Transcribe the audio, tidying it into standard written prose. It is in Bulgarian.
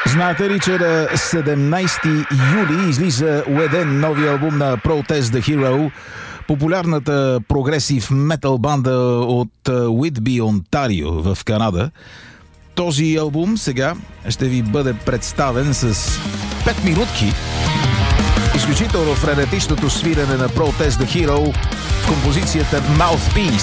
Знаете ли, че на 17 юли излиза уеден новия албум на Protest the Hero, популярната прогресив метал банда от Уитби, Онтарио в Канада. Този албум сега ще ви бъде представен с 5 минутки. Изключително френетичното свирене на Protest the Hero в композицията Mouthpiece.